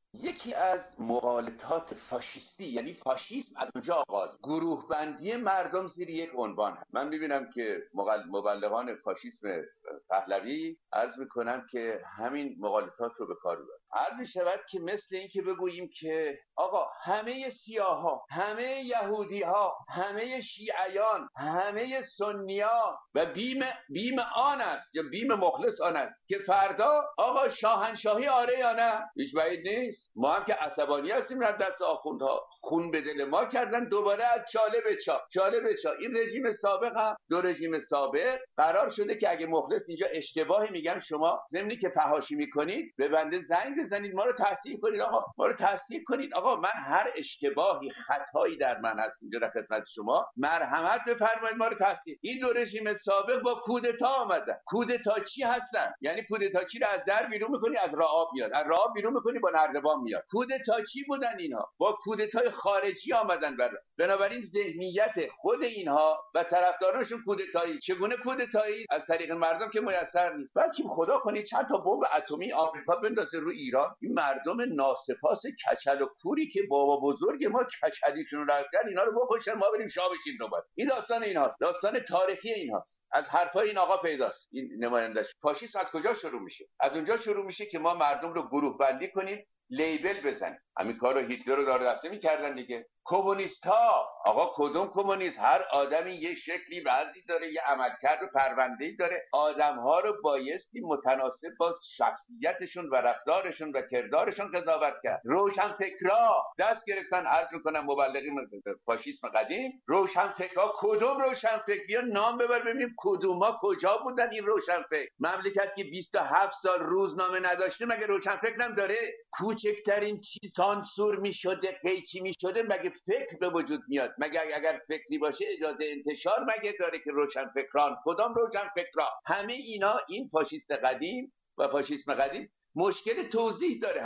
یکی از مغالطات فاشیستی، یعنی فاشیسم از اونجا آغاز، گروه بندی مردم زیر یک عنوان هست. من میبینم که مبلغان فاشیسم پهلوی عرض میکنم که همین مغالطات رو به کار میبرن. عرض میشود که مثل این که بگوییم که آقا همه سیاها، همه یهودی ها، همه شیعیان، همه سنیا و بیم آن است یا بیم مخلص آن است که فردا آقا شاهنشاهی آره یا نه. هیچ بعید نیست. ما هم که عصبانی هستیم از دست آخوندها، خون به دل ما کردن، دوباره از چاله به چا. این رژیم سابق هم، دو رژیم سابق قرار شده که اگه مخلص اینجا اشتباهی میگن، شما ضمنی که فحاشی میکنید به بنده زنگ بزنید، ما رو تصحیح کنید. آقا ما رو تصحیح کنید. آقا من هر اشتباهی، خطایی در من هست اینجا در خدمت شما، مرحمت بفرمایید، ما رو تصحیح. این دو رژیم سابق با کودتا آمدن. کودتاچی هستن، یعنی کودتاچی رو از در بیرون میکنی از راه میاد، از راه بیرون میکنی با نردبان میاد. کودتاچی بودن اینها، با کودتای خارجی آمدن. بنابراین ذهنیت خود اینها و طرفدارانشون کودتایی. چگونه کودتایی؟ از طریق مردم که میسر نیست. بلکه خدا کنید چند تا بمب اتمی آمریکا بندازه رو ایران، این مردم ناسپاس کچل و کوری که بابا بزرگ ما کچلیشون رو رفتن، اینا رو بکشن، ما بریم شاه بشیم دوباره. این داستان اینهاست، داستان تاریخی اینهاست. از حرفای این آقا پیداست. این نمایندش فاشیسم از کجا شروع میشه؟ از اونجا شروع میشه که ما مردم رو گروه بندی کنیم، لیبل بزنیم. همین کار رو هیتلر رو دار دسته میکردن دیگه. کمونیست ها، آقا کدوم کمونیست؟ هر آدمی یه شکلی وضعی داره، یه عملکرد و پرونده‌ای داره. آدم‌ها رو بایستی متناسب با شخصیتشون و رفتارشون و کردارشون قضاوت کرد. روشنفکرا دست گرفتن، عرض می‌کنم مبلغین فاشیسم قدیم، روشنفکرا کدوم روشنفکر؟ بیا نام ببر ببینیم کدوما کجا بودن این روشنفکر. مملکت که 27 سال روزنامه نداشته مگه روشنفکر هم داره؟ کوچکترین چیز سانسور می‌شده، قیچی می‌شده، مگه فکر به وجود میاد؟ مگه اگر فکری باشه اجازه انتشار مگه داره که روشنفکران؟ کدام روشنفکرا؟ همه اینا این فاشیست قدیم و فاشیسم قدیم مشکل توضیح داره.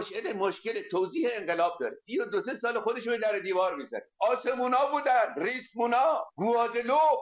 مشکل توضیح انقلاب داره. 32 سال خودشو در دیوار میزنه. آسمونا بودن، ریسمونا، گوادلوپ،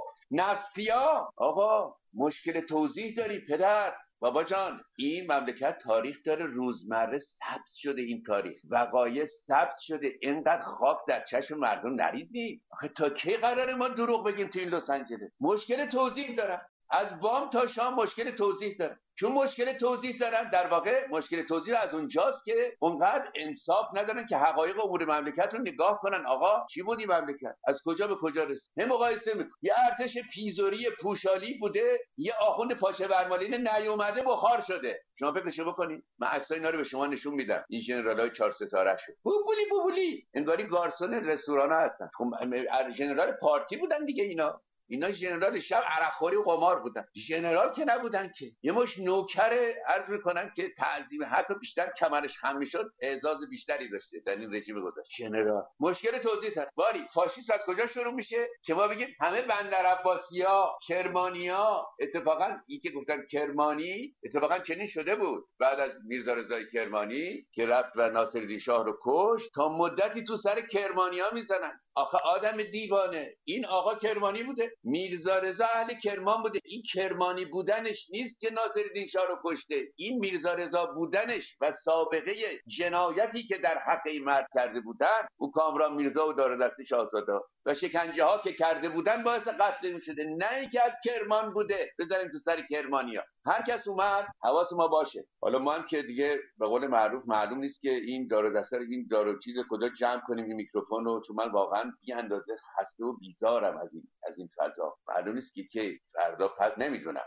نسپیا. آقا مشکل توضیح داری پدر. بابا جان، این مملکت تاریخ داره، روزمره ثبت شده، این تاریخ وقایع ثبت شده. اینقدر خاک در چشم مردم نریزی. آخه تا کی قراره ما دروغ بگیم تو این لس آنجلس؟ مشکل توضیح دارن، از بام تا شام مشکل توضیح دارن. چون مشکل توضیح دارن، در واقع مشکل توضیح از اونجاست که اونقدر انصاف ندارن که حقایق امور مملکت رو نگاه کنن. آقا چی بود این مملکت؟ از کجا به کجا رسید؟ هم مقایسه میکنه. یه ارتش پیزوری پوشالی بوده، یه آخوند پاچه برمالین نیومده بخار شده. شما فکرشو بکنید. من عکسای اینا رو به شما نشون میدم. این ژنرالای 4 ستاره شو بوبولی انگاری گارسون رستوران هستن. خب ژنرال پارتی بودن دیگه اینا ژنرال شب عرقخوری و قمار بودن. ژنرال که نبودن که. یه مش نوکر عرض میکنن که تعظیم حق بیشتر کمرش خم میشد، اعزاز بیشتری داشته در این رژیم گذشته. ژنرال مشکل توضیح داره. ولی فاشیسم از کجا شروع میشه؟ که ما بگیم همه بندر عباسیا، کرمانیا. اتفاقا این که گفتن کرمانی اتفاقا چنین شده بود. بعد از میرزا رضای کرمانی که رفت و ناصرالدین شاه رو کشت، تا مدتی تو سر کرمانیا میزنن. آخه آدم دیوانه، این آقا کرمانی بوده، میرزا رضا اهل کرمان بوده. این کرمانی بودنش نیست که ناصرالدین شاه رو کشته. این میرزا رضا بودنش و سابقه جنایتی که در حق این مرد کرده بودن، او کامران میرزا و دار دست شاهزاده و شکنجه ها که کرده بودن باعث قتل این شده. نه اینکه از کرمان بوده بذاریم تو سر کرمانیا. هر کس اومد حواس ما باشه. حالا ما هم که دیگه به قول معروف معلوم نیست که این دار دسته این دارو چیز کجا جمع کنیم این میکروفون رو، چون من واقعا بی اندازه خسته و بیزارم از این فضا. معلوم نیست که فردا پس نمیدونم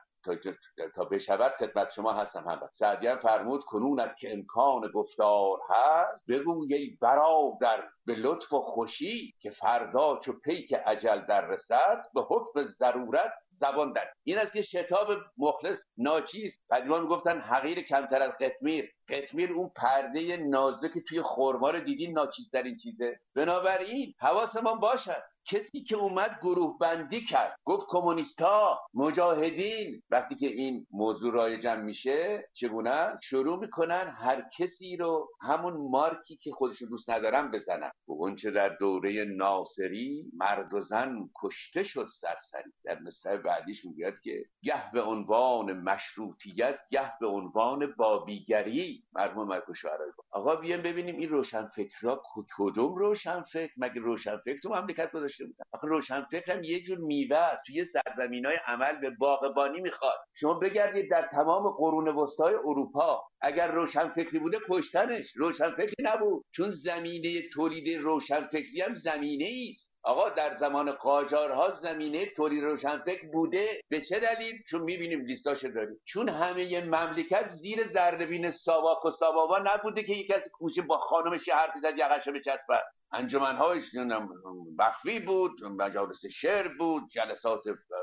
تا بشود خدمت شما هستم. هم سعدی هم فرمود کنونت که امکان گفتار هست، بگوی ای برادر به لطف و خوشی، که فردا چو پیک اجل در رسد، به حکم ضرورت زبان در. این است که شتاب مخلص ناچیز. قدیما میگفتن حقیر کمتر از قطمیر اون پرده نازک توی خرما رو دیدین، ناچیزترین چیزه. بنابراین حواسمون باشد کسی که اومد گروه بندی کرد، گفت کمونیست‌ها، مجاهدین. وقتی که این موضوع رایجم میشه چگونه شروع میکنن هر کسی رو همون مارکی که خودشو دوست ندارن بزنن. اونچه در دوره ناصری مرد و زن کشته شد سرسری. در مصرع بعدیش میگه که گه به عنوان مشروطیت، گه به عنوان بابیگری. مرحوم ملک شعرایی. آقا بیایم ببینیم این روشنفکرها کدوم روشنفکر؟ مگه روشنفکر تو مملکت گذاشته بودن؟ آخه روشنفکر هم یه جور میوه توی سرزمینای عمل به باغبانی میخواد. شما بگردید در تمام قرون وسطای اروپا، اگر روشنفکری بوده کشتنش. روشنفکری نبود، چون زمینه تولید روشنفکری هم زمینه است. آقا در زمان قاجارها زمینه تولید روشنفکر بوده. به چه دلیل؟ چون میبینیم لیستاشو داریم. چون همه مملکت زیر ذره‌بین ساواک و سابابا نبوده که یک کسی کوشه با خانمش حرف زد یقه‌شو بچسبه. انجمن‌هایش مخفی بود، مجالس شعر بود، جلسات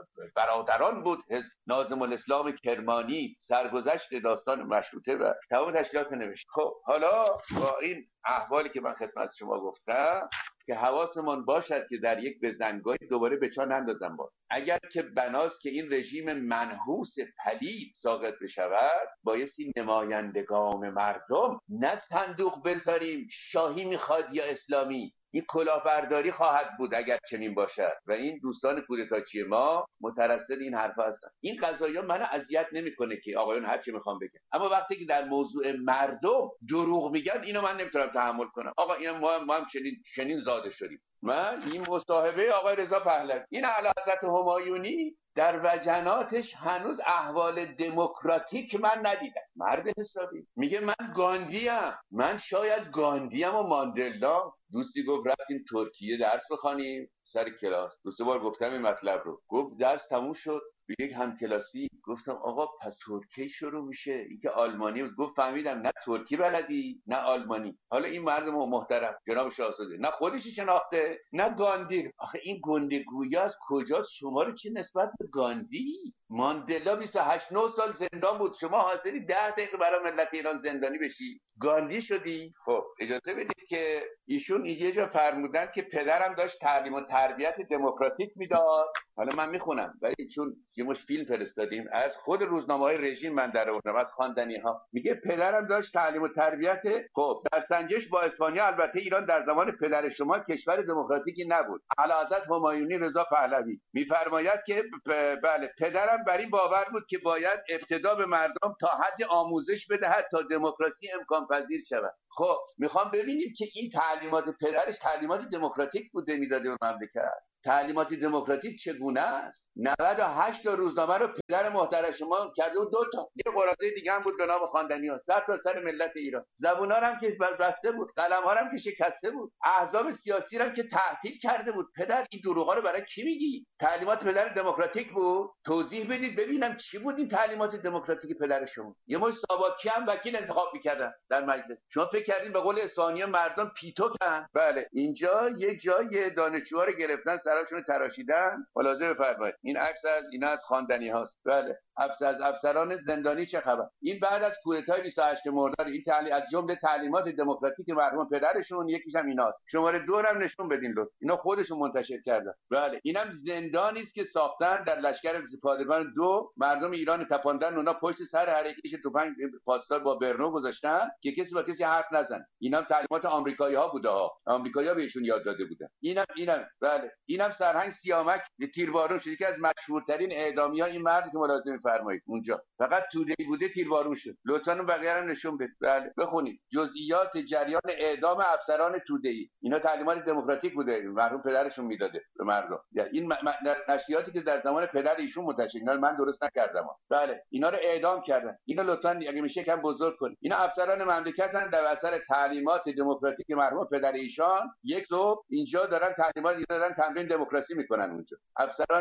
برادران بود، ناظم الاسلام کرمانی سرگذشت داستان مشروطه و تمام تشکیلات نوشت. خب حالا با این احوالی که من خدمت شما گفتم که حواسمون باشد که در یک بزنگاهی دوباره به چا نندازم. با اگر که بناست که این رژیم منحوس پلید ساقط بشود، بایستی نمایندگان مردم نه صندوق بذاریم شاهی میخواد یا اسلامی. این کلاهبرداری خواهد بود اگر چنین باشد و این دوستان کودتاچی ما مترصد این حرفا هستن. این قضایا منو اذیت نمیکنه که آقایون هر چی میخوام بگن، اما وقتی که در موضوع مردم دروغ میگن اینو من نمیتونم تحمل کنم. آقا اینا ما هم چنین زاده شدیم. من این مصاحبه آقای رضا پهلوی، این اعلیحضرت همایونی در وجناتش هنوز احوال دموکراتیک من ندیدم. مرد حسابی میگه من گاندیم، من شاید گاندیم و ماندلا. دوستی گفت رفتیم ترکیه درس بخوانیم سر کلاس. دو سه بار گفتم این مطلب رو. گفت درس تموم شد، به یک همکلاسی گفتم آقا پس ترکی شروع میشه. این که آلمانی بود. گفت فهمیدم نه ترکی بلدی نه آلمانی. حالا این مرد محترم جناب شاهزاده نه خودش شناخته نه گاندی. آخه این گندگویی از کجاست؟ شما رو چه نسبت به گاندی؟ ماندلا 28 9 سال زندان بود، شما حاضری 10 دقیقه برای ملت ایران زندانی بشی؟ گاندی شدی؟ خب اجازه بدید که ایشون یه جا فرمودن که پدرم داشت تعلیم و تربیت دموکراتیک میداد. حالا من میخونم ولی چون یه مش فیلم فرستادیم از خود روزنامه‌های رژیم من در آوردم، از خواندنی‌ها. میگه پدرم داشت تعلیم و تربیت. خب در سنجش با اسپانیا البته ایران در زمان پدر شما کشور دموکراتیکی نبود. اعلیحضرت همایونی رضا پهلوی میفرماید که بله پدرم بر این باور بود که باید ابتدا به مردم تا حد آموزش بدهد تا دموکراسی امکان پذیر شود. خب میخوام ببینیم که این تعلیمات پدرش تعلیمات دموکراتیک بوده میداده به مملکت. تعلیمات دموکراتیک چگونه است؟ 98 تا روزنامه رو پدر محترم شما کرده بود 2 تا. یه قرارداد دیگه هم بود به نام خواندنی‌ها سر تا سر ملت ایران. زبونا هم که بسته بود، قلم‌ها هم که شکسته بود، احزاب سیاسی هم که تعطیل کرده بود. پدر این دروغا رو برای کی میگی؟ تعلیمات پدر دموکراتیک بود؟ توضیح بدید ببینم چی بود این تعلیمات دموکراتیک پدر شما؟ یه مش ساواکی هم وکیل انتخاب می‌کردن در مجلس. شما فکر کردین به قول اسفانی مردم پیتوکن؟ بله اینجا یه جای دانشجوها رو گرفتن سراشون تراشیدن. ملاحظه بفرمایید این عکس از اینا از خواندنی هاست. بله افسران زندانی چه خبر؟ این بعد از کودتای 28 مرداد این تعلیم از جمله تعلیمات دموکراتیک مرحوم پدرشون یکیش هم ایناست. شماره 2 هم نشون بدین لطفا. اینا خودشون منتشر کردن. بله اینم زندانی است که ساختن در لشکر پادگان 2 مردم ایران تپاندن. اونا پشت سر هر یکیش تفنگ پاسدار با برنو گذاشتن که کسی با کسی حرف نزنه. اینم تعلیمات آمریکایی‌ها بوده ها. آمریکایی‌ها بهشون یاد داده بودن. اینم بله اینم سرهنگ سیامک تیربارون شد. یکی از مشهورترین اعدامی‌ها این مرد که ملاحظه می‌فرمایید اونجا فقط توده‌ای بوده تیربارون شد. لطفاً اون بقیه رو نشون بدید. بله بخونید جزئیات جریان اعدام افسران توده‌ای. اینا تعلیمات دموکراتیک بوده مرحوم پدرشون میداده به مردم. این نشریاتی که در زمان پدر ایشون منتشر اینا من درست نکردم. بله اینا رو اعدام کردن. اینا لطفاً اگه میشه کم بزرگ کنید. اینا افسران مملکتن در اثر تعلیمات دموکراتیک مرحوم پدر ایشان. یک صبح اینجا دارن تعلیمات دارن تمرین دموکراسی میکنن اونجا. افسران رشید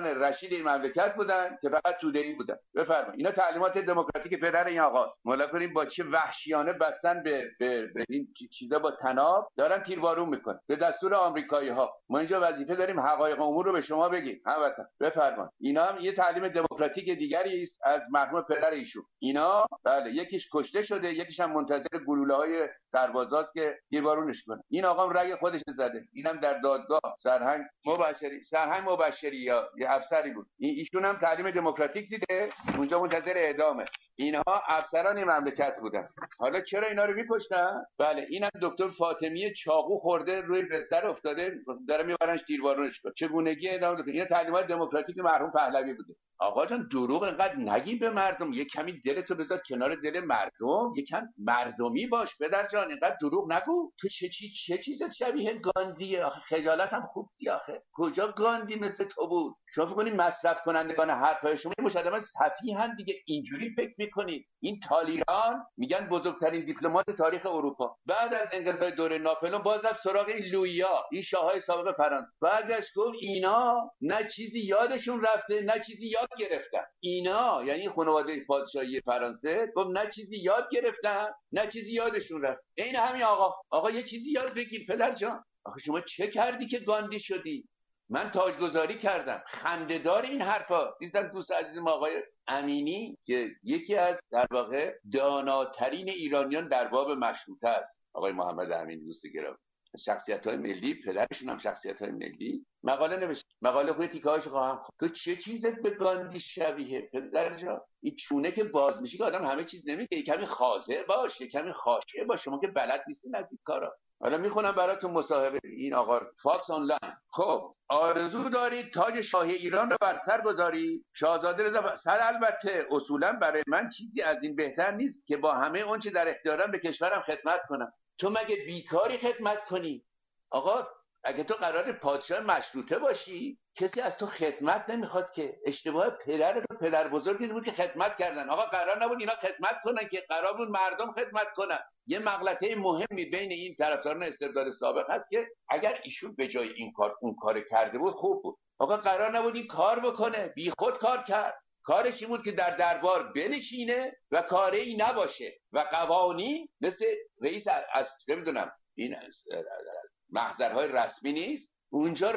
تشکیل این مملکت بودن که فقط توده‌ای بودن. بفرمایید اینا تعلیمات دموکراتیک پدر این آقا. مالا کنیم با چه وحشیانه بستن به این چیزا با تناب دارن تیربارون میکنن به دستور آمریکایی‌ها. ما اینجا وظیفه داریم حقایق امور رو به شما بگیم. هموطن بفرمایید. اینا هم یه تعلیم دموکراتیک دیگری است از مرحوم پدر ایشون. اینا بله یکیش کشته شده، یکیش هم منتظر گلوله‌های سربازاست که تیربارونش کنه. این آقا رأی خودش زده. اینم در دادگاه سرهنگ مبشری یا یه افسری بود. ایشون هم تعلیم دموکراتیک دیده، اونجا منتظر اعدامه. اینها افسران مملکت بودن. حالا چرا اینا رو می‌کشتن؟ بله اینم دکتر فاطمی چاقو خورده روی بستر افتاده، داره میبرنش تیربارونش کنه. چگونگی اعدام کنه؟ این تعلیمات دموکراتیک مرحوم پهلوی بوده. آقا جان دروغ اینقدر نگی به مردم، یه کمی دلتو بذار کنار دل مردم، یکم مردمی باش پدر جان، اینقدر دروغ نگو. تو چه چیزت شبیه گاندی؟ آخه خجالت هم خوب آخه. کجا گاندی مثل تو بود؟ شما فکر کنید مصرف کنندگان حرفای شما مشاهده سفیهن دیگه، اینجوری فکر میکنید. این تالیران میگن بزرگترین دیپلمات تاریخ اروپا، بعد از انقلاب دوره ناپلئون باز رفت سراغ این لویا، این شاههای سابق فرانسه، برگشت گفت اینا نه چیزی یادشون رفته نه چیزی یاد گرفتن. اینا یعنی خانواده پادشاهی فرانسه گفت نه چیزی یاد گرفتن نه چیزی یادشون رفت. این همین آقا یه چیزی یاد بگیر پدر جان. آخه شما چه کردی که گاندی شدی؟ من تاجگذاری کردم. خنده‌دار این حرفا. دیدم دوست عزیزم آقای امینی که یکی از در واقع داناترین ایرانیان در باب مشروطه است، آقای محمد امینی دوست گرامی، شخصیت‌های ملی، پدرشون هم شخصیت‌های ملی، مقاله نوشت. مقاله خودی تیکه‌هاش خواهم. تو چه چیزت به گاندی شبیه پدر جان؟ این چونه که باز میشه که آدم همه چیز نمیگه. کمی خاضع باش، کمی خاشع باش. شما که بلد نیستین از این کارا. حالا میخونم براتون مصاحبه این آقا فاکس آنلاین. خب آرزو دارید تاج شاهی ایران رو بر سر گذارید؟ شاهزاده رضا سر البته اصولا برای من چیزی از این بهتر نیست که با همه اون چه در اختیارم به کشورم خدمت کنم. تو مگه بیکاری خدمت کنی؟ آقا اگه تو قرار پادشاه مشروطه باشی کسی از تو خدمت نمیخواد که. اشتباه پدر بزرگی بود که خدمت کردن. آقا قرار نبود اینا خدمت کنن که، قرار بود مردم خدمت کنن. یه مغلطه مهمی بین این طرفداران استبداد سابق هست که اگر ایشون به جای این کار اون کار کرده بود خوب بود. آقا قرار نبود این کار بکنه، بی خود کار کرد. کارش این بود که در دربار بنشینه و کاری نباشه و قوانین مثل رئیس از نمیدونم این محضرهای رسمی نیست، اونجا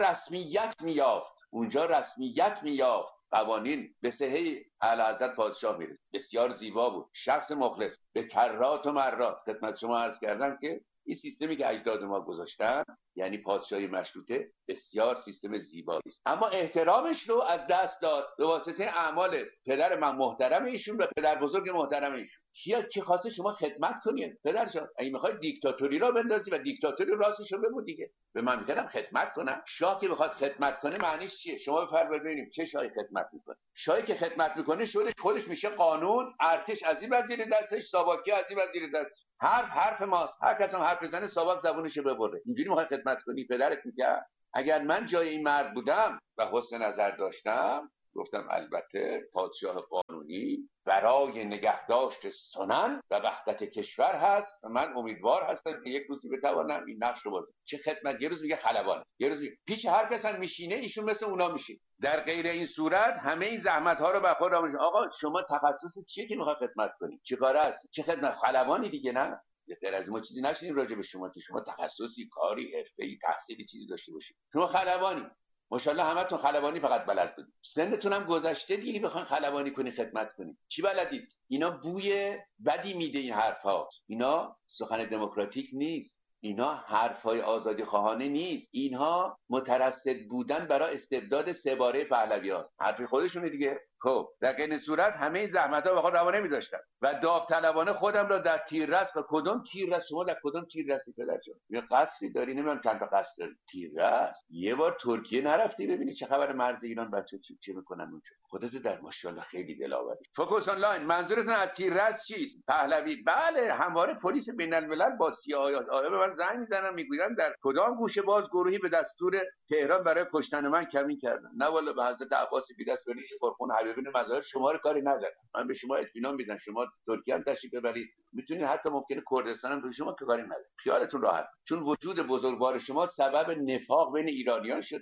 رسمیت میافت. قوانین به صحه اعلیحضرت پادشاه میرسه. بسیار زیبا بود. شخص مخلص به کرات و مرات خدمت شما عرض کردم که این سیستمی که اجداد ما گذاشتن یعنی پادشاهی مشروطه بسیار سیستم زیبایی است، اما احترامش رو از دست داد به واسطه اعمال پدر من محترم ایشون و پدر بزرگ محترم ایشون. کی خواسته شما خدمت کنید پدر جان؟ اگه میخواید دیکتاتوری را بندازی و دیکتاتوری راستش رو بگو دیگه. به من میگن خدمت کنم. شاه که بخواد خدمت کنه معنیش چیه؟ شما بفرمایید ببینیم چه شاهی خدمت میکنه. شاهی که خدمت میکنه خودش میشه قانون، ارتش از این وزیر دستش، ساواکی از این وزیر دستش. حرف ماست. هر کس هم حرف بزنه ساواک زبونشو ببره. اینجوری میخوای خدمت کنی؟ پدرت میگه اگر من جای این مرد بودم و حسن نظر داشتم گفتم البته پادشاه قانونی برای نگهداشت سنن و وحدت کشور هست و من امیدوار هستم که یک روزی بتوانم این نقش رو بازی. چه خدمت؟ یه روز میگه خلبان، یه روز میگه پیش هر کس هم میشینه ایشون مثل اونا میشه. در غیر این صورت همه این زحمت ها رو به خود آموزش. آقا شما تخصص چیه که میخواد خدمت کنی؟ چیکاره است؟ چه خدمت؟ خلبانی دیگه نه. غیر از ما چیزی نشینیم راجع به شما که شما تخصصی، کاری، حرفه‌ای، تحصیلی چیزی داشته باشید. شما خلبانی ماشاءالله همتون خلبانی فقط بلد بودید. سنتون هم گذشته دیگه بخواید خلبانی کنی خدمت کنی. چی بلدید؟ اینا بوی بدی میده این حرفا. اینا سخن دموکراتیک نیست. اینا حرفای آزادی خواهانه نیست. اینها مترصد بودن برای استبداد سه باره پهلوی هاست. حرفی خودشونه دیگه. خب در این صورت همه زحمت‌ها به خود روا نمی‌داشتم و داوطلبانه خودم را در تیررس و کدوم تیررس؟ شما در کدوم تیررسی پدر جان؟ یه قصری داری؟ نمیدونم چند تا قصر داری. تیررس یه بار ترکیه نرفتی ببینی چه خبر مرز ایران بچه چی میکنن اونجا؟ خودت در ماشاءالله خیلی دلاوری. فوکس آنلاین منظورتون از تیررس چیست؟ پهلوی؟ بله همواره پلیس بین‌الملل با CIA به من زنگ میزنن میگویند در کدام گوشه باز گروهی به دستور تهران برای کشتن من کمین کردن. نه والا به حضرت عباس بی‌دستوری پرخون حبیبین مظاهر شما رو کاری ندارم. من به شما اطمینان میدم شما ترکیه هم تشریف ببرید، میتونید حتی ممکنه کردستان هم به شما کاری نداره. خیالتون راحت. چون وجود بزرگوار شما سبب نفاق بین ایرانیان شده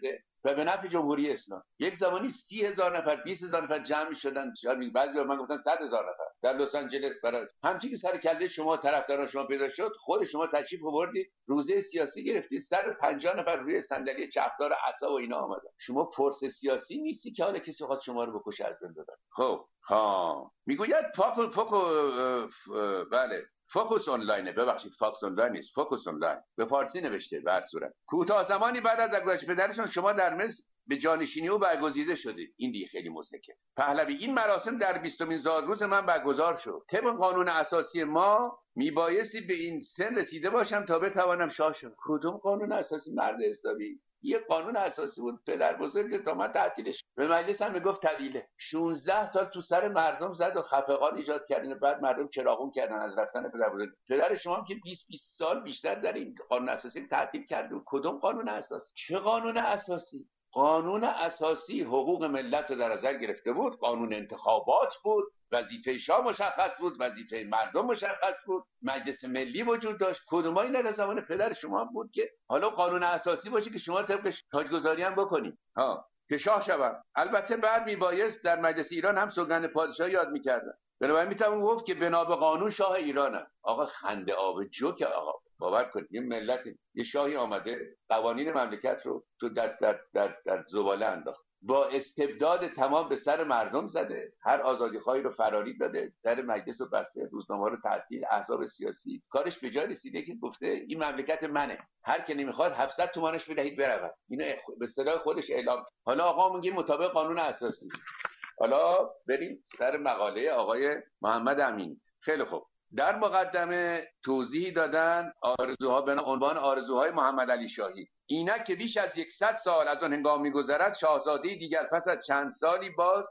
و به نفع جمهوری اسلامی. یک زمانی 30,000 نفر 20,000 نفر جمع شدن، شاید بعضی من گفتن 100,000 نفر در لس آنجلس برای همچین که سر کله شما طرفداران شما پیدا شد، خود شما تشریف آوردید روزه سیاسی گرفتید، 150 نفر روی صندلی چپدار عصا و اینا آمدن. شما فرس سیاسی نیستی که حالا کسی خواست شما رو بکشه از بین ببره. خب میگوید بله فوکوس آنلاینه، ببخشید فاکس آنلاین نیست، فوکوس آنلاین به فارسی نوشته. به هر صورت کوتاه زمانی بعد از درگذشت پدرشون شما در مصر به جانشینی او برگزیده شدید. این دیگه خیلی مضحکه. پهلوی: این مراسم در 20مین زادروز من برگزار شد. طبق قانون اساسی ما میبایستی به این سن رسیده باشم تا بتوانم شاه شم. کدوم قانون اساسی مرد حسابی؟ یه قانون اساسی بود پدر بزرگ تا من تعطیلش به مجلس هم میگفت طویله. 16 سال تو سر مردم زد و خفقان ایجاد کردن، بعد مردم چراغون کردن از رفتن پدر بزرگ. پدر شما هم که 20 سال بیشتر در این قانون اساسی تعطیل کرد. کدوم قانون اساسی؟ چه قانون اساسی؟ قانون اساسی حقوق ملت رو در نظر گرفته بود، قانون انتخابات بود، وظیفه شاه مشخص بود، وظیفه مردم مشخص بود، مجلس ملی وجود داشت. کدوم اینا در زمان پدر شما بود که حالا قانون اساسی باشه که شما طبقش تاجگذاری هم بکنید که شاه شوم؟ البته بعد میبایست در مجلس ایران هم سوگند پادشاهی یاد میکردن. بنابراین میتونم گفت که بنا به قانون شاه ایرانم. آقا خنده آب جوک. آقا باور کنید یه ملت، یه شاهی آمده قوانین مملکت رو تو در زباله انداخت، با استبداد تمام به سر مردم زده، هر آزادیخواهی رو فراری داده، در مجلس رو بسته، روزنامه رو تعطیل، احزاب سیاسی. کارش به جای رسیده که گفته این مملکت منه، هر که نمیخواد 700 تومانش بدهید برود. اینو به صدای خودش اعلام. حالا آقا میگه مطابق قانون اساسی. حالا بریم سر مقاله آقای محمد امینی. خیلی خوب. در مقدمه توضیحی دادن آرزوها به عنوان آرزوهای محمد علی شاهی. اینک که بیش از 100 سال از آن هنگام می‌گذرد، شاهزاده دیگر پس از چند سالی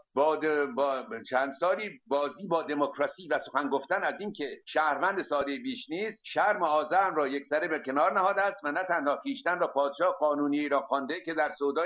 بازی با دموکراسی و سخن گفتن از این که شهروند ساده بیش نیست، شرم و آزرم را یکسره به کنار نهاده است و نه تنها خویشتن را پادشاه قانونی ایران خوانده که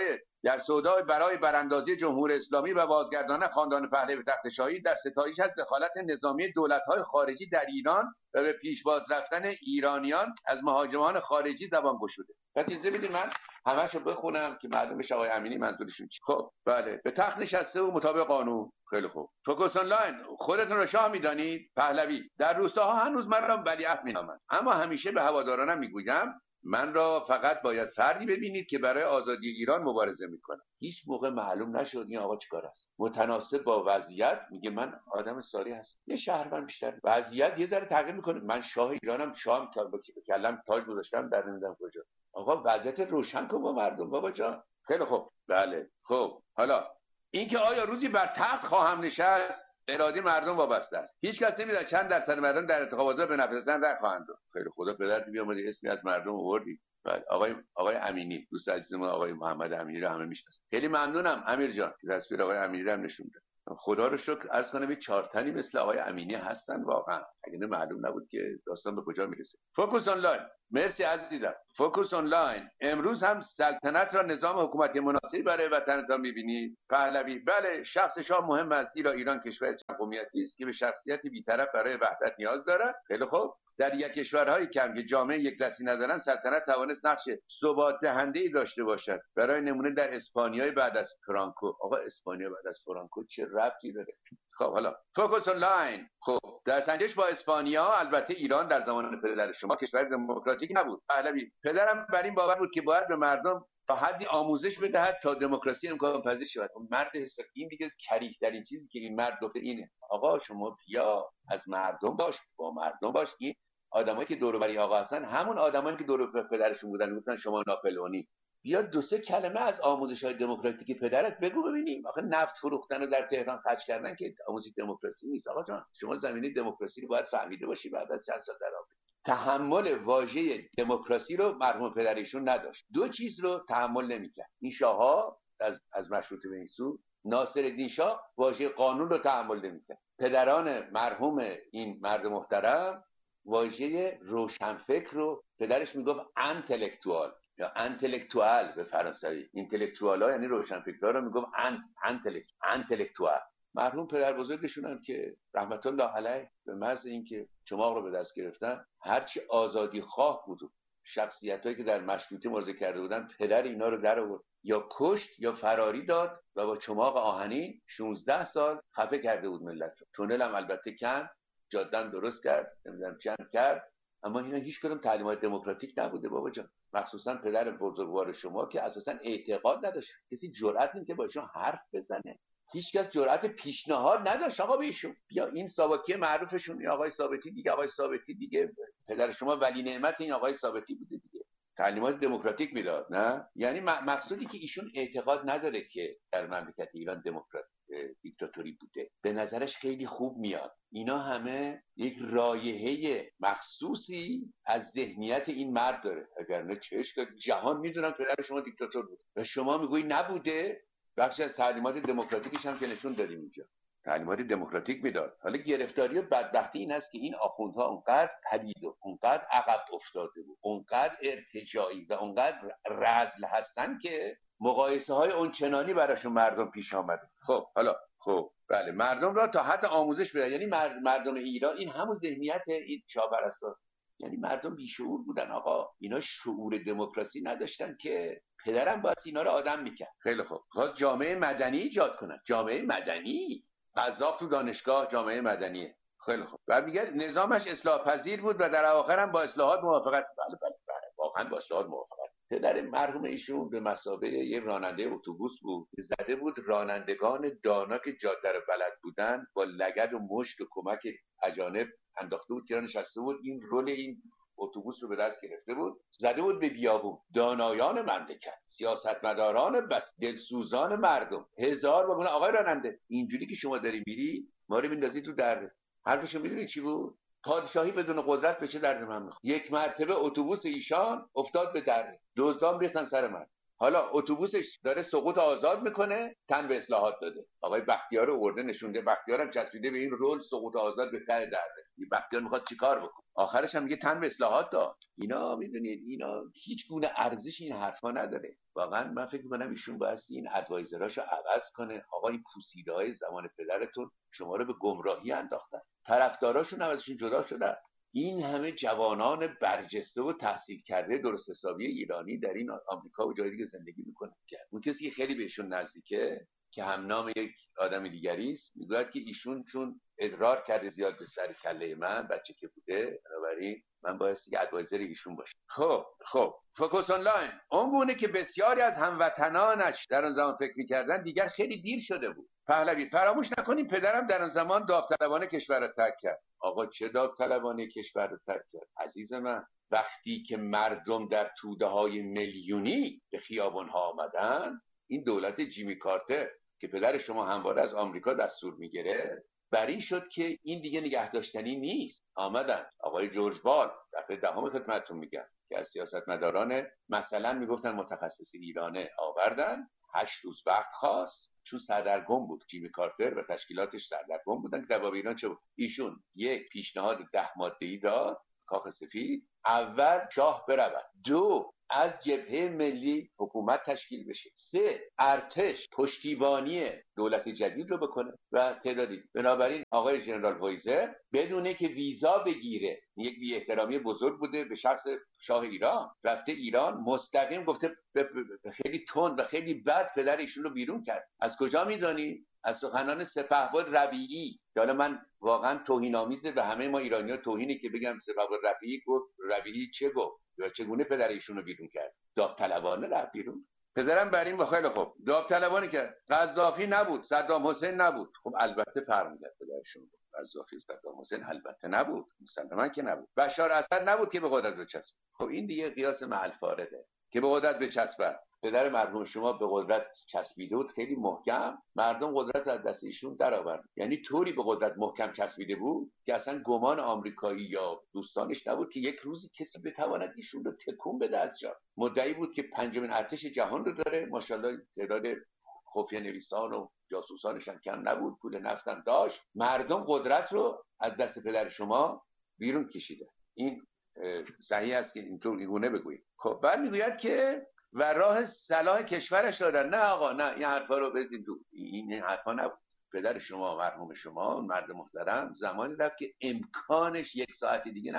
در سودای برای براندازی جمهوری اسلامی و بازگرداندن خاندان پهلوی به تخت شاهی، در ستایش از دخالت نظامی دولت‌های خارجی در ایران و به پیشواز رفتن ایرانیان از مهاجمان خارجی زبان گشوده. اجازه بدید من همه‌شو بخونم که معلوم بشه آقای امینی منظورشون چیه. خب بله، به تخت نشسته و مطابق قانون. خیلی خوب. فوکوس آنلاین: خودتون رو شاه می‌دانید؟ پهلوی: در روستاها هنوز من را ولیعهد می‌نامند، اما همیشه به هوادارانم میگویم من را فقط باید فردی ببینید که برای آزادی ایران مبارزه میکنه. هیچ موقع معلوم نشد این آقا چیکار است. متناسب با وضعیت میگه من آدم ساری هستم، یه شهروند بیشتر. وضعیت یه ذره تغییر میکنه، من شاه ایرانم، شام با کلم تاج گذاشتم در نمیدونم کجا. آقا وضعیت روشن کن با مردم بابا جان. خیلی خوب. بله خب. حالا اینکه آیا روزی بر تخت خواهم نشست، اراده مردم وابسته است. هیچ کس نمیدونه چند درصد مردم در انتخابات به نفذن رأی خواهند داد. خیلی خدا پدر بیامده اسمی از مردم آوردی. بله آقای امینی، دوست عزیزمون آقای محمد امینی رو همه میشناسن. خیلی ممنونم امیر جان که تصویر آقای امینی رو هم نشون داد. خدا رو شکر عرض کنم 4 تنی مثل آقای امینی هستن واقعا. اگه معلوم نبود که داستان به کجا میرسه. فوکوس آنلاین: مرسی عزیزم. فوکوس آنلاین: امروز هم سلطنت را نظام حکومتی مناسبی برای وطنتان می‌بینید؟ پهلوی: بله، شخص شاه مهم است، زیرا ایران کشور چند قومیتی است که به شخصیت بی‌طرف برای وحدت نیاز دارد. خیلی خوب. در یک کشورهای کم که جامعه یک دستی ندارند، سلطنت توانست نقش ثبات دهنده‌ای داشته باشد. برای نمونه در اسپانیا بعد از فرانکو. آقا اسپانیا بعد از فرانکو چه ربطی داره؟ خب حالا فوکوس آنلاین: خب در سنجش با اسپانیا، البته ایران در زمان پدر شما کشور دموکراتیک نبود. پهلوی: پدرم بر این باور بود که باید به مردم تا حدی آموزش بدهد تا دموکراسی امکان پذیر شود. مرد حساب این دیگه کریه در این چیزی که این مرد گفته اینه. آقا شما بیا از مردم باش، با مردم باش. این آدمایی که دور و بر آقا هستن همون آدمایی که دور و بر پدرشون بودن، گفتن شما ناپلئونی. بیا 2-3 کلمه از آموزش‌های دموکراتیک پدرت بگو ببینیم. آخه نفت فروختن و در تهران خرج کردن که آموزش دموکراسی نیست. آقا جان شما زمینه دموکراسی رو باید فهمیده باشی بعد از چند سال در آمریکا. تحمل واژه دموکراسی رو مرحوم پدرشون نداشت. 2 چیز رو تحمل نمی‌کرد. این شاه‌ها از مشروطه به این سو، ناصرالدین شاه واژه قانون رو تحمل نمی‌کرد. پدران مرحوم این مرد محترم واژه روشنفکر رو، پدرش میگفت انتלקتوال یا انتלקتوال به فرانسوی. اینتלקتوالا یعنی روشنفکرا رو میگفت انتלקتوال. مرحوم پدر بزرگشون هم که رحمت الله علیه به محض اینکه چماق رو به دست گرفتن، هرچی آزادی خواه بود شخصیتایی که در مشروطه مبارزه کرده بودن پدر اینا رو در آورد، یا کشت یا فراری داد و با چماق آهنین 16 سال خفه کرده بود ملت رو. تونل هم البته کند، جاده درست کرد، نمیدونم چند کرد، اما اینا هیچ کدوم تعلیمات دموکراتیک نبوده بابا جان. مخصوصا پدر بزرگوار شما که اساسا اعتقاد نداشت، کسی جرئت نمی‌کرد با ایشون حرف بزنه، هیچ کس جرأت پیشنهاد نداشت آقا بهشون. یا این ساواکی معروفشون آقای ثابتی دیگه، آقای ثابتی دیگه پدر شما ولی نعمت این آقای ثابتی بوده دیگه، تعلیمات دموکراتیک میداد. نه یعنی مقصودی که ایشون اعتقاد نداره که در مملکت ایران دموکرات دیکتاتوری بوده، به نظرش خیلی خوب میاد. اینا همه یک رایحه مخصوصی از ذهنیت این مرد داره، اگر نه چش جهان میدونن پدر شما دیکتاتور بود و شما میگویی نبوده. بخشی از تعلیمات دموکراتیکش هم که نشون دادیم اینجا، تعلیمات دموکراتیک میداد. حالا گرفتاری و بدبختی این است که این آخوندها اونقدر پلید و اونقدر عقب افتاده بود، اونقدر ارتجاعی و اونقدر رذل هستن که مقایسه های اونچنانی براشون مردم پیش آمده. خب حالا خب بله، مردم را تا حد آموزش بده، یعنی مردم ایران این همون ذهنیت این شاه اساس، یعنی مردم بیشعور بودن آقا، اینا شعور دموکراسی نداشتن که پدرم باید اینا رو آدم میکرد. خیلی خوب، خواست جامعه مدنی ایجاد کنن، جامعه مدنی، قذاق تو دانشگاه جامعه مدنیه. خیلی خوب، بعد میگه نظامش اصلاح پذیر بود و در آخر هم با اصلاحات موافقت. بله واقعا با اصلاحات موافقت. پدر مرحوم ایشون به مثابه یه راننده اتوبوس بود، زده بود رانندگان دانا که جاده رو بلد بودن با لگد و مشت و کمک اجانب انداخته بود که نشسته بود، این رول این اتوبوس رو به دست گرفته بود، زده بود به بیابون. دانایان مملکت، سیاستمداران بس، دلسوزان مردم، هزار بگونه آقای راننده اینجوری که شما داری میری ما رو میندازی تو درد. حرفشو میدونی چی بود؟ پادشاهی بدون قدرت بشه درد من میخواد. یک مرتبه اتوبوس ایشان افتاد به درد، دزدان ریختن سر من. حالا اتوبوسش داره سقوط آزاد میکنه، تن به اصلاحات داده. آقای بختیار رو آورده نشونده، بختیار هم چسبیده به این رول سقوط آزاد به ته درده. این بختیار میخواد چیکار بکنه؟ آخرش هم میگه تن به اصلاحات داد. اینا میدونید اینا هیچ گونه ارزش این حرفا نداره. واقعا من فکر میکنم ایشون باید این ادوایزراشو عوض کنه. آقا این پوسیده‌های زمان پدرتون شما رو به گمراهی انداختن، طرفداراشون هم ازشون جدا شدن. این همه جوانان برجسته و تحصیل کرده درست حسابی ایرانی در این آمریکا و جای دیگه زندگی میکنن. اون کسی که خیلی بهشون نزدیکه که هم نام یک آدم دیگری است، میگوید که ایشون چون ادرار کرده زیاد به سر کله من بچه که بوده، بنابراین من باید یک ادوایزر ایشون باشم. خب فوکوس آنلاین اون گونه که بسیاری از هموطنانش در اون زمان فکر میکردن دیگر خیلی دیر شده بود. پهلوی فراموش نکنیم پدرم در اون زمان داوطلبانه کشور رو ترک کرد. آقا چه داوطلبانه کشور رو ترک کرد عزیز من؟ وقتی که مردم در توده‌های میلیونی به خیابان‌ها آمدن، این دولت جیمی کارتر که پدر شما همواره از آمریکا دستور میگیره بر این شد که این دیگه نگه داشتنی نیست. آمدن آقای جورج بال، دفعه دهم خدمتتون میگم، که از سیاستمداران مثلا میگفتن متخصص ایرانه آوردن، 8 روز وقت خواست چون سردرگم بود. جیمی کارتر و تشکیلاتش سردرگم بودن که در باب ایران چه بود؟ ایشون یک پیشنهاد 10 ماده‌ای داد، کاخ سفید، اول شاه برود، 2 از جبهه ملی حکومت تشکیل بشه، 3 ارتش پشتیبانی دولت جدید رو بکنه و تعدادی. بنابراین آقای ژنرال وایزر بدونه که ویزا بگیره، یک بی احترامی بزرگ بوده به شخص شاه ایران، رفته ایران مستقیم گفته خیلی تند و خیلی بد پدر ایشون رو بیرون کرد. از کجا میدونی؟ از سخنان سپهبد ربیعی. حالا من واقعا توهین آمیزه به همه ما ایرانی‌ها توهینی که بگم سپهبد ربیعی گفت. ربیعی چه گفت؟ یا چگونه پدر ایشون رو بیرون کرد؟ داوطلبانه رفت بیرون. پدرم بر این با خیلی خوب داوطلبانه کرد. قذافی نبود، صدام حسین نبود. خب البته فرق می‌کرد پدرشون. قذافی صدام حسین البته نبود، مسلماً که نبود. بشار اسد نبود که به قدرت بچسبه. خب این دیگه قیاس محل فارغه که به قدرت بچسبه. پدر مرحوم شما به قدرت چسبیده بود خیلی محکم، مردم قدرت از دست ایشون درآورد. یعنی طوری به قدرت محکم چسبیده بود که اصلا گمان آمریکایی یا دوستانش نبود که یک روزی کسی بتواند ایشون رو تکون بده از جا. مدعی بود که 5مین ارتش جهان رو داره، ماشاءالله تعداد خفیه نویسان و جاسوسانش هم کم نبود، پول نفتم داشت. مردم قدرت رو از دست پدر شما بیرون کشیده. این صحیح است که اینطور اینگونه بگویید. خب بعد میگوید که و راه صلاح کشورش دادن. نه آقا نه، این حرفا رو بزنید تو. این حرفا نبود. پدر شما مرحوم شما مرد محترم زمانی رفت که امکانش 1 ساعت دیگه نبود.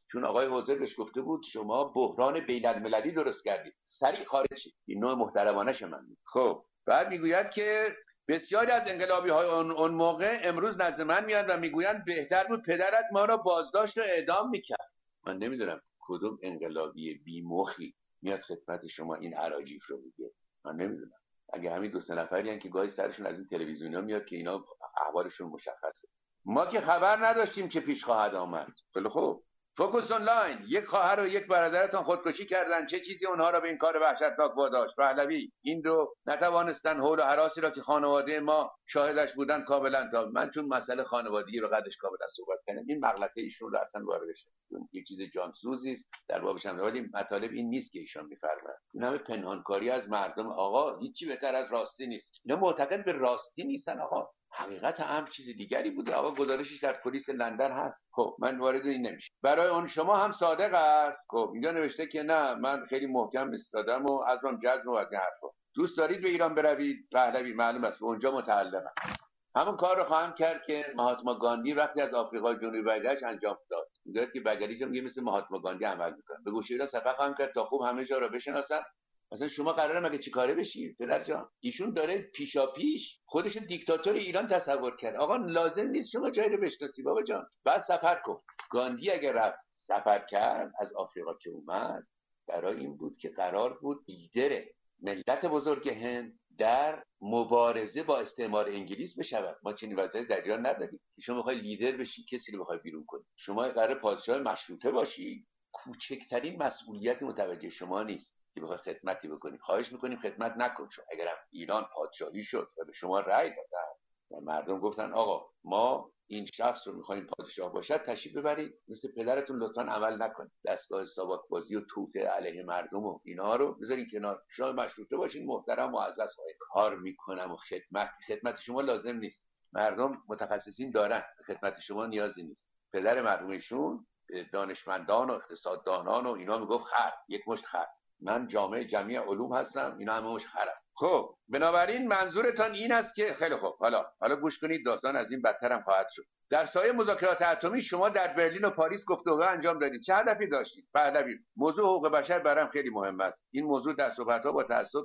چون آقای حوزه بهش گفته بود شما بحران بین المللی درست کردید، سریع خارج شید. این نوع محترمانه من. خب بعد میگوید که بسیاری از انقلابی های اون موقع امروز نزد من میاد و میگویند بهتر بود پدرت ما را بازداشت و اعدام میکرد. من نمیدونم کدوم انقلابی بی‌مخی میاد خدمت شما این اراجیف رو میگه. من نمیدونم. اگه همین 2-3 نفری هستن که گاهی سرشون از این تلویزیون‌ها میاد که اینا احوالشون مشخصه. ما که خبر نداشتیم چه پیش خواهد آمد. خیلی خوب. فوکوس آنلاین، یک خواهر و یک برادرتان خودکشی کردن، چه چیزی اونها را به این کار وحشتناک واداشت؟ پهلوی: این دو نتوانستن حول و هراسی را که خانواده ما شاهدش بودن کاملا تا من چون مسئله خانوادگی رو قدش کاملا صحبت کردم، این مغلطه ایشون رو اصلا واردش نکنید. یک چیز جانسوزی است در بابش هم، ولی مطالب این نیست که ایشون میفرمایند. این همه پنهانکاری از مردم. آقا هیچی بهتر از راستی نیست. اینا معتقد به راستی نیستن. آقا حقیقت امر چیز دیگری بوده. آقا گزارشش در پلیس لندن هست. خب من وارد این نمیشه. برای اون شما هم صادق است. خب اینجا نوشته که نه من خیلی محکم ایستادم و ازم جزم و از این حرفا. دوست دارید به ایران بروید؟ پهلوی: معلوم است به اونجا متعلقم. همون کار رو خواهم کرد که مهاتما گاندی وقتی از آفریقای جنوبی برگشت انجام داد. میگه که بگریش میگه مثل مهاتما گاندی عمل میکنه. به گوشه را سفر خواهم کرد تا خوب همه جا را بشناسن. مثلا شما قراره مگه چیکاره بشی پدر جان؟ ایشون داره پیشاپیش خودش دیکتاتور ایران تصور کرد. آقا لازم نیست شما جایی رو بشناسی بابا جان. بعد سفر کن. گاندی اگر رفت سفر کرد از آفریقا که اومد برای این بود که قرار بود لیدر ملت بزرگ هند در مبارزه با استعمار انگلیس بشود. ما چنین وضعیتی در ایران نداریم. شما میخوای لیدر بشی، کسی رو میخوای بیرون کنی. شما قراره پادشاه مشروطه باشی. کوچکترین مسئولیت متوجه شما نیست که بخوای خدمتی بکنی. خواهش میکنیم خدمت نکن. چون اگر ایران پادشاهی شد و به شما رأی دادن و مردم گفتن آقا ما این شخص رو میخوایم پادشاه باشد، تشریف ببرید مثل پدرتون لطفاً عمل نکنید. دستگاه ساواک بازی و توته علیه مردم و اینا رو بذارین کنار. شاه مشروطه باشین، محترم معزز کار میکنم و خدمت شما لازم نیست. مردم متخصصین دارن، خدمت شما نیازی نیست. پدر مرحومشون دانشمندان و اقتصاددانان و اینا میگفت خر، یک مشت خر. من جامعه جمعی علوم هستم، اینا همه مشت خرم. خب بنابراین منظورتان این است که خیلی خوب، حالا گوش کنید، داستان از این بدتر هم خواهد شد. در سایه مذاکرات اتمی شما در برلین و پاریس گفتگو انجام دادید. چه هدفی داشتید؟ پهلوی: موضوع حقوق بشر برام خیلی مهم است. این موضوع در صحبت‌ها با تأسف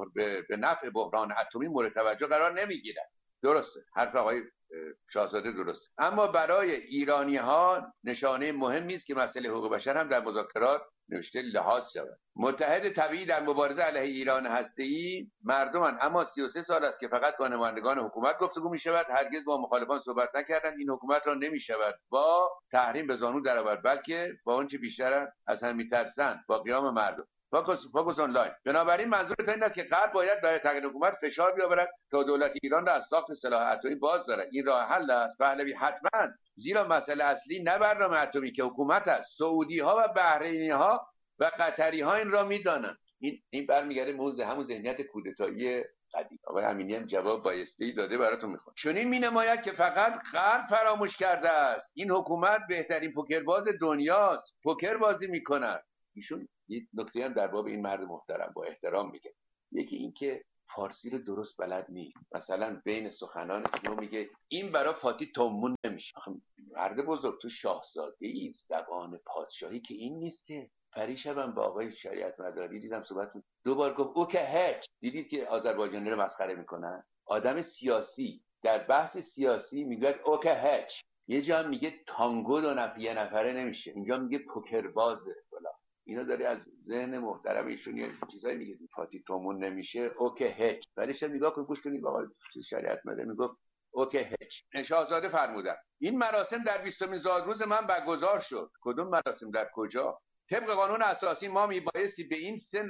به نفع بحران اتمی مورد توجه قرار نمیگیرد. درسته، حرف آقای شاهزاده درست، اما برای ایرانی‌ها نشانه مهمی است که مسئله حقوق بشر هم در مذاکرات نوشته لحاظ شود. متحد طبیعی در مبارزه علیه ایران هسته‌ای مردمان، اما 33 سال است که فقط با نمایندگان حکومت گفتگو می‌شود. هرگز با مخالفان صحبت نکردند. این حکومت را نمی‌شود با تحریم به زانو درآورد، بلکه با آنچه بیشتر از هم می‌ترسند با قیام مردم. فوکوس آنلاین: بنابراین منظورت این است که غرب باید برای تغییر حکومت فشار بیاورد تا دولت ایران را از ساخت سلاح اتمی باز دارد. این راه حل است؟ پهلوی: حتما، زیرا مسئله اصلی نه برنامه اتمی که حکومت است. سعودی ها و بحرینی ها و قطری ها این را میدانند. این برمیگرده موضوع همون ذهنیت کودتایی قدیم. آقای امینی هم جواب بایستی داده، براتون میخوام. چون این مینماید که فقط غرب فراموش کرده است. این حکومت بهترین پوکرباز دنیاست، پوکر بازی میکند. ایشون یک نکته هم در باب این مرد محترم با احترام میگه. یکی این که فارسی رو درست بلد نیست. مثلا بین سخنان شما میگه این برای فاتی تومون نمیشه. مرد بزرگ، تو شاهزاده ای، زبان پادشاهی که این نیست که. پریشبم با آقای شریعت مداری دیدم صحبت دو بار گفت او که هچ. دیدید که آذربایجانی رو مسخره میکنن؟ آدم سیاسی در بحث سیاسی میگه او که هچ. یه جا میگه تانگو یه نفره نمیشه، اینجا میگه پوکر بازه. اینا داره از ذهن محترم ایشون یه چیزایی میگه. فاتی تومون نمیشه، اوکی هچ. ولی شما نگاه کن، گوش کنید، آقا شریعت مداری میگفت اوکی هچ. شاهزاده فرمودن این مراسم در 20مین زادروز من برگزار شد. کدوم مراسم؟ در کجا؟ طبق قانون اساسی ما میبایستی به این سن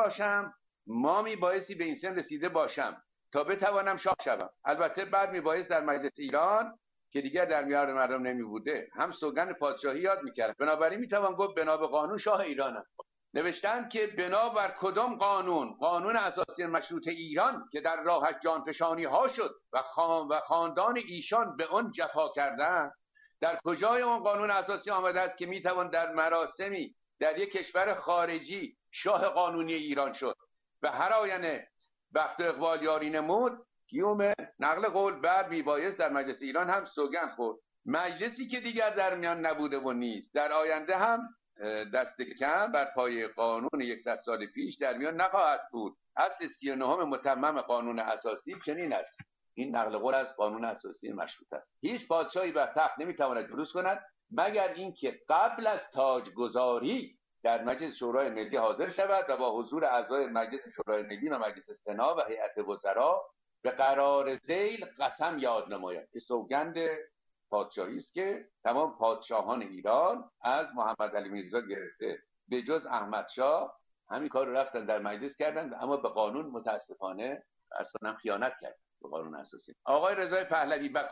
رسیده باشم تا بتوانم شاه شوم. البته بعد میبایست در مجلس ایران که دیگر در میان مردم نمیبوده هم سوگند پادشاهی یاد میکرد. بنابراین میتوان گفت بنا به قانون شاه ایرانم. نوشتن که بنابر کدام قانون؟ قانون اساسی مشروطه ایران که در راهش جانفشانی ها شد و خاندان ایشان به آن جفا کردند. در کجای اون قانون اساسی آمده است که میتوان در مراسمی در یک کشور خارجی شاه قانونی ایران شد و هر آینه بخت و اقبال یاری نمود؟ گیوم نقل قول بعد میبایست در مجلس ایران هم سوگند خورد. مجلسی که دیگر در میان نبوده و نیست، در آینده هم دست کم بر پای قانون 100 سال پیش در میان نخواهد بود. اصل 39 متمم قانون اساسی چنین است. این نقل قول از قانون اساسی مشروطه است. هیچ پادشاهی بر تخت نمیتواند جلوس کند مگر اینکه قبل از تاجگذاری در مجلس شورای ملی حاضر شود و با حضور اعضای مجلس شورای ملی و مجلس سنا و هیئت وزرا به قرار ذیل قسم یاد نماید که سوگند پادشاهی است که تمام پادشاهان ایران از محمد علی میرزا گرفته به جز احمد شاه همین کار رو رفتن در مجلس کردن، اما به قانون متاسفانه اصلا خیانت کرد، به قانون اساسی. آقای رضای پهلوی بر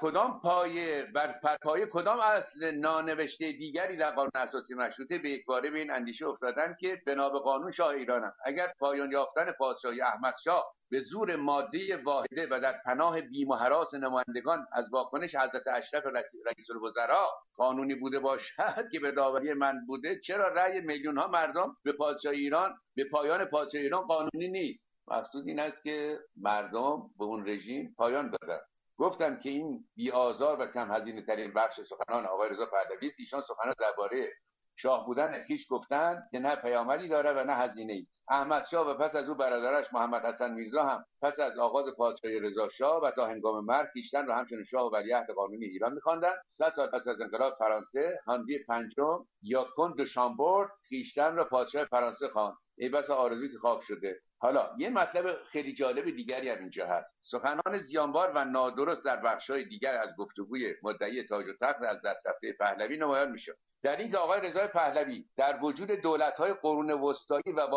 پای کدام اصل نانوشته دیگری در قانون اساسی مشروطه به یکباره به این اندیشه افتادند که بنا به قانون شاه ایرانم اگر پایان یافتن پادشاهی احمد شاه به زور ماده واحده و در پناه بیم و هراس نمایندگان از واکنش حضرت اشرف رئیس الوزراء قانونی بوده باشد که به داوری من بوده، چرا رأی میلیون ها مردم به پادشاهی ایران، به پایان پادشاهی ایران قانونی نیست؟ مقصود این است که مردم به اون رژیم پایان بدن. گفتم که این بی‌آزار و کم هزینه ترین بخش سخنان آقای رضا پهلوی است. ایشان سخنان درباره شاه بودن خویش گفتند که نه پیامدی داره و نه هزینه‌ای. احمد شاه و پس از او برادرش محمد حسن میرزا هم پس از آغاز پادشاهی رضا شاه و تا هنگام مرگ خویشتن را همچنین شاه و ولیعهد قانونی ایران می‌خواندند. 100 سال پس از انقلاب فرانسه هانری پنجم یا کند دو شامبورد خویشتن را پادشاه فرانسه خواند. ای بس آرزویی که خواب شده. حالا یه مطلب خیلی جالب دیگری هم اینجا هست. سخنان زیانبار و نادرست در بخش‌های دیگر از گفتگوی مدعی تاج و تخت از دست رفته پهلوی نمایان میشه. در این که آقای رضای پهلوی در وجود دولت‌های قرون وسطایی و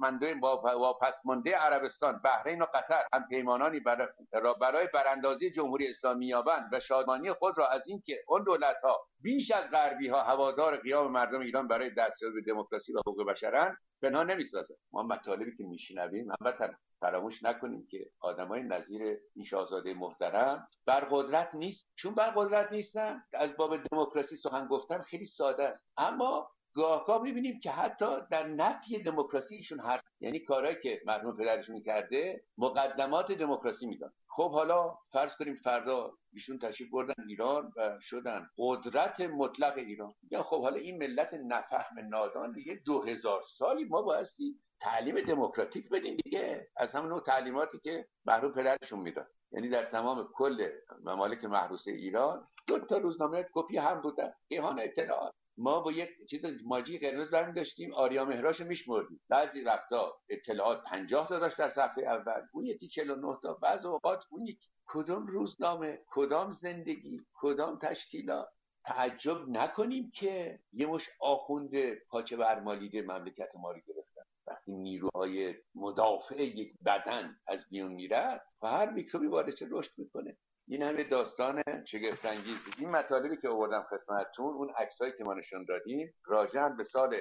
واپسمانده عربستان، بحرین و قطر هم پیمانانی برای براندازی جمهوری اسلامی یابند و شادمانی خود را از اینکه اون دولت‌ها بیش از غربی‌ها هوادار قیام مردم ایران برای دستیابی به دموکراسی و حقوق بشرند پنهان نمی‌سازد. ما مطالبی که میشنویم البته فراموش نکنیم که آدمای نظیر این شاهزاده محترم برقدرت نیست. چون برقدرت نیستن از باب دموکراسی سخن گفتن خیلی ساده است، اما گاه‌ها می‌بینیم که حتی در نفی دموکراسی ایشون حرف، یعنی کارهایی که مرحوم پدرشون کرده مقدمات دموکراسی میدن. خب حالا فرض کنیم فردا ایشون تشریف بردن ایران و شدن قدرت مطلق ایران، یا خب حالا این ملت نفهم نادان دیگه 2000 سالی ما بایستی تعلیم دموکراتیک بدیم دیگه، از همون نوع تعلیماتی که مرحوم پدرشون میدن. یعنی در تمام کل ممالک محروسه ایران 2 تا روزنامه کپی هم بودن، کیهان اطلاعات. ما با یک چیز ماجی قرمز برمی داشتیم، آریا مهراش میشمردیم، بعضی وقتا اطلاعات 50 تا داشت در صفحه اول، اون یکی 49 تا، بعض اوقات اون یکی. کدام روزنامه، کدام زندگی، کدام تشکیلات؟ تعجب نکنیم که یه مش آخوند پاچه برمالیده مملکت ما رو گرفتن. وقتی نیروهای مدافع یک بدن از میون میرد و هر میکروبی وارد رشد میکنه. این همه داستان شگفت انگیز. این مطالبی که آوردم خدمتتون، اون عکسایی که ما نشون دادیم راجع به سال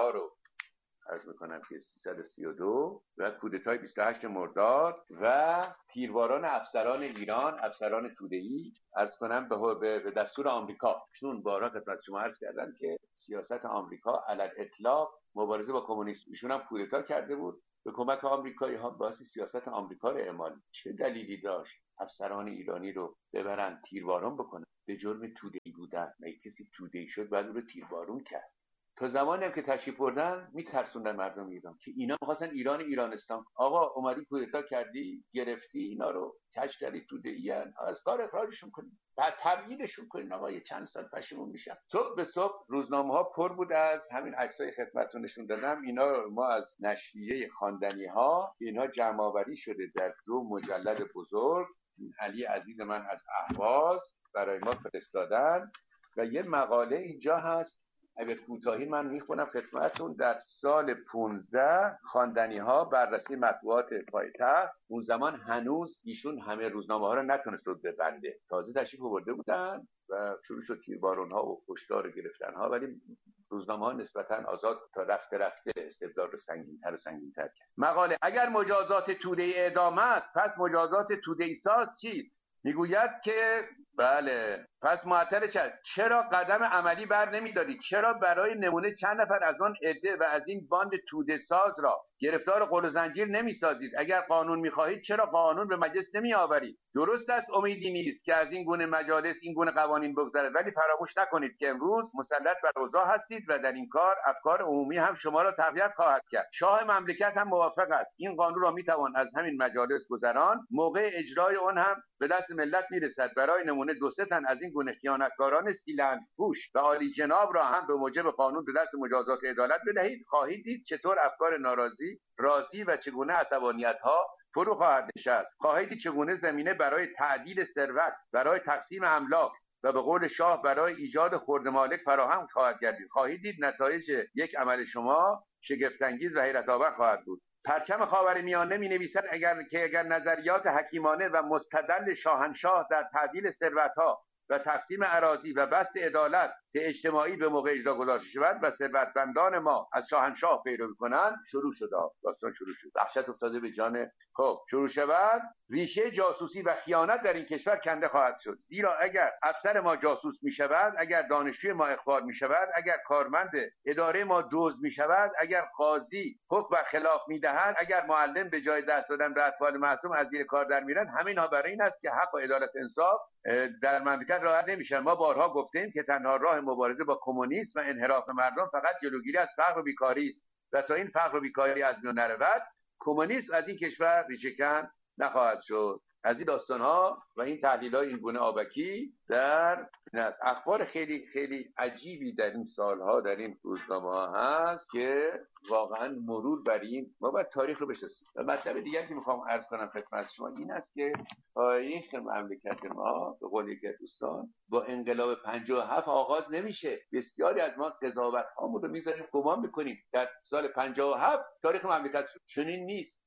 1332 و کودتای 28 مرداد و تیرواران افسران ایران، افسران توده‌ای، عرض کنم به دستور آمریکا. چون بارها خدمت شما عرض کردم که سیاست آمریکا علی الاطلاق مبارزه با کمونیسم، ایشون هم کودتا کرده بود به کمک آمریکایی‌ها، واسه سیاست آمریکا رو اعمال. چه دلیلی داشت افسران ایرانی رو ببرن تیروارون بکنن به جرم توده‌ای بودن؟ مگه کسی توده‌ای شد بعد رو تیروارون کرد؟ تا زمانی هم که تشریف بردن میترسوندن مردم ایران که اینا می‌خواستن ایرانستان. آقا اومدی کودتا کردی، گرفتی اینا رو، کج کردی توده‌ایان، از کار اخراجشون کنید، بعد تبیینشون کنید. آقا یه چند سال پشیمون میشن. صبح به صبح روزنامه‌ها پر بود از همین عکسای خدمتتون نشون دادم. اینا ما از نشریه خواندنی‌ها، اینها جمع‌آوری شده در 2 مجلد بزرگ. علی عزیز من از اهواز برای ما فرستادن و یه مقاله اینجا هست، اگر کوتاهی من میخونم خدمتتون. در سال 15 خواندنی‌ها بررسی مطبوعات پایتخت، اون زمان هنوز ایشون همه روزنامه‌ها رو نتونست رو ببنده، تازه تشریف آورده بودن و شروع شد تیربارون‌ها و کشتار و گرفتن‌ها، ولی روزنامه‌ها نسبتاً آزاد تا رفته استبداد رو سنگین‌تر کرد. مقاله: اگر مجازات توده‌ای اعدام است، پس مجازات توده‌ای ساز چیست؟ میگوید که بله، پس معطل چرا قدم عملی بر نمیدارید؟ چرا برای نمونه چند نفر از آن عده و از این باند توده ساز را گرفتار قل و زنجیر نمیسازید؟ اگر قانون میخواهید چرا قانون به مجلس نمیآورید؟ درست است امیدی نیست که از این گونه مجالس این گونه قوانین بگذرد، ولی فراموش نکنید که امروز مسلط بر اوضاع هستید و در این کار افکار عمومی هم شما را تقویت خواهد کرد. شاه مملکت هم موافق است. این قانون را میتوان از همین مجالس گذران، موقع اجرای آن هم به دست ملت میرسد. برای نمونه دو سه تن از این گونه خیانتکاران سیلند پوش و عالی جناب را هم به موجب قانون به دست مجازات عدالت بدهید. خواهید دید چطور افکار ناراضی راضی و چگونه عصبانیت ها فرو خواهد نشست. خواهید دید چگونه زمینه برای تعدیل ثروت، برای تقسیم املاک و به قول شاه برای ایجاد خرد مالک فراهم خواهد گردید. خواهید دید نتایج یک عمل شما شگفت‌انگیز و حیرت آور خواهد بود. پرچم خاورمیانه می نویسد اگر نظریات حکیمانه و مستدل شاهنشاه در تعدیل ثروتها و تقسیم اراضی و بسط عدالت اجتماعی به موقع اجرا گذاشته شود و ثروتمندان ما از شاهنشاه پیروی کنند، شروع شد. داستان شروع شد. وحشت افتاده به جان. خب شروع شود، ریشه جاسوسی و خیانت در این کشور کنده خواهد شد. زیرا اگر افسر ما جاسوس می شود، اگر دانشجوی ما اخبار می شود، اگر کارمند اداره ما دزد می شود، اگر قاضی حکم خلاف می دهد، اگر معلم به جای دست دادن به اطفال معصوم از زیر کار در میرن، همه اینها برای این است که حق و عدالت انصاف در مملکت رعایت نمیشن. ما بارها گفتیم که تنها راه مبارزه با کمونیسم و انحراف مردم فقط جلوگیری از فقر و بیکاری است و تا این فقر و بیکاری از میان نرود، کمونیسم از این کشور ریشه‌کن نخواهد شد. از این داستان‌ها و این تحلیل‌های این گونه آبکی در اخبار خیلی خیلی عجیبی در این سالها در این روزنامه‌ها هست که واقعا مرور بر این ما باید تاریخ رو بشناسیم. و مطلب دیگری که میخوام عرض کنم خدمت شما این است که تاریخ مملکت ما به قول یکی از دوستان با انقلاب 57 آغاز نمیشه. بسیاری از ما قضاوت‌هامون رو میذاریم گمان میکنیم در سال 57 تاریخ مملکت شد. چنین نیست.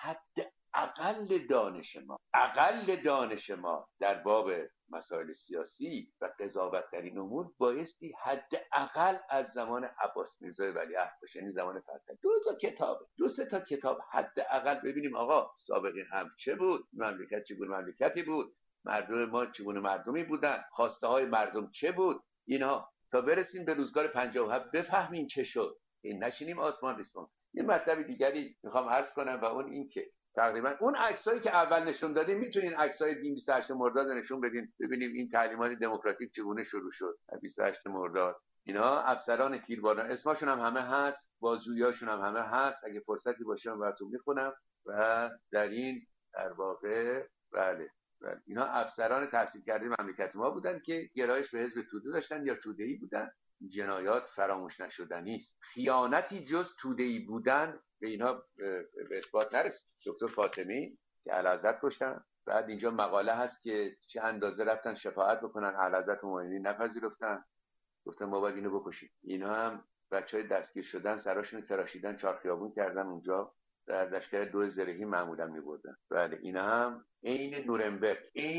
اقل دانش ما در باب مسائل سیاسی و قضاوت در این امور بایستی حداقل از زمان عباس میرزا ولیعهد باشه، یعنی زمان فتح. دو سه تا کتاب حداقل ببینیم آقا سابقه هم چه بود، مملکت چگونه مملکتی بود، مردم ما چگونه مردمی بودن، خواسته های مردم چه بود، اینها تا برسیم به روزگار 57 بفهمیم چه شد. این نشینیم آسمان ریسمان. یه مطلب دیگری میخوام عرض کنم و اون این که تقریبا اون عکسایی که اول نشون دادیم میتونین عکسای 28 مرداد نشون بدین ببینیم این تعلیمات دموکراتیک چگونه شروع شد. 28 مرداد اینا افسران تیرباران اسمشون هم همه هست، بازجوییاشون هم همه هست. اگه فرصتی باشه من براتون میخونم. و در این در واقع بله اینا افسران تحصیل کرده مملکت ما بودن که گرایش به حزب توده داشتن یا توده‌ای بودن. جنایات فراموش نشدنی است. خیانتی جز توده‌ای بودن به اینها به اثبات نرسید. دکتر فاطمی که اعلیحضرت کشتن، بعد اینجا مقاله هست که چه اندازه رفتن شفاعت بکنن، اعلیحضرت مومنی نپذیرفتن، گفتن ما باید اینو بکشیم. اینا هم بچهای دستگیر شدن سراشون تراشیدن، چهار خیابون کردن اونجا، در لشکر دو زرهی معمولا می‌بردن. بله اینا هم عین نورنبرگ،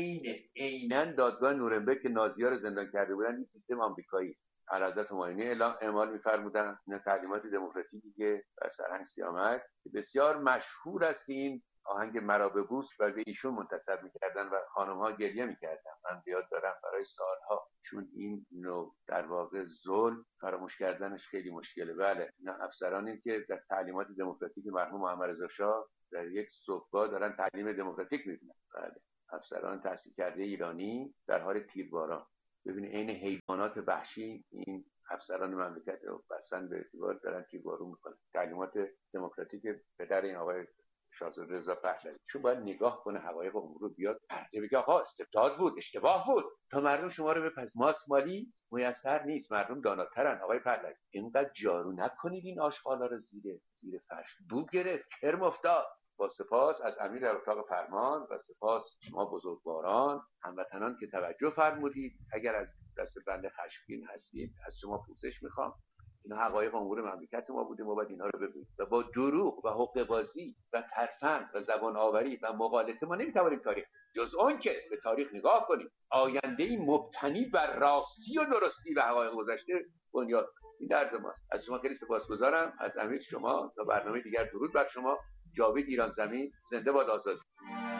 عیناً دادگاه نورنبرگ که نازی‌ها رو زندان کرده بودن، این سیستم آمریکایی است. اعلیحضرت همایونی اعمال می‌فرمودن اینا تعلیمات دموکراتیکی که در سرهنگ سیامک بسیار مشهور است. این آهنگ مرا ببوس و به ایشون منتسب می‌کردن و خانم‌ها گریه می‌کردن. من یاد دارم برای سالها، چون این نوع در واقع ظلم فراموش کردنش خیلی مشکله. بله اینا افسرانی که در تعلیمات دموکراتیک مرحوم محمد رضا شاه در یک صبحگاه دارن تعلیم دموکراتیک می‌بینن. بله افسران تحصیل کرده ایرانی در حال تیرباران. ببینید عین حیوانات وحشی این افسران مملکت رو بسن به اعتبار دارن تیربارون میکنن. تعلیمات دموکراتیک پدر این آقای شاهزاده رضا پهلوی، چون باید نگاه کنه حقایق امور رو، بیاد پرده بگه آقا استبداد بود، اشتباه بود، تا مردم شما رو بپذیرن. ماسمالی میسر نیست، مردم داناترن. آقای پهلوی اینقدر جارو نکنید این آشغالا رو زیر فرش. بو گرفت، کرم افتاد. با سپاس از امیر در اتاق فرمان و سپاس شما بزرگواران هموطنان که توجه فرمودید. اگر از دست بنده خشمگین هستید از شما پوزش میخوام. اینا حقایق امور مملکت ما بوده، ما باید اینها رو بگوییم و با دروغ و حقه‌بازی و ترفند و زبان آوری و مغالطه ما نمیتوانیم تاریخ، جز اون که به تاریخ نگاه کنیم آینده‌ای مبتنی بر راستی و درستی و حقایق گذشته بنیاد. این درد ماست. از شما خیلی سپاسگزارم، از امیر شما. تا برنامه دیگر درود بر شما. جاوید ایران زمین، زنده باد آزادی.